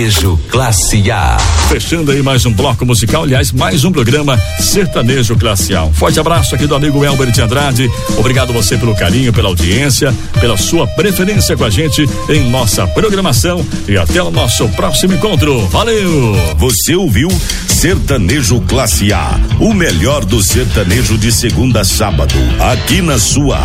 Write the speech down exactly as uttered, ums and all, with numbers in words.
Sertanejo Classe A. Fechando aí mais um bloco musical, aliás, mais um programa Sertanejo Classe A. Um forte abraço aqui do amigo Elber de Andrade. Obrigado você pelo carinho, pela audiência, pela sua preferência com a gente em nossa programação e até o nosso próximo encontro. Valeu! Você ouviu Sertanejo Classe A, o melhor do sertanejo de segunda a sábado, aqui na sua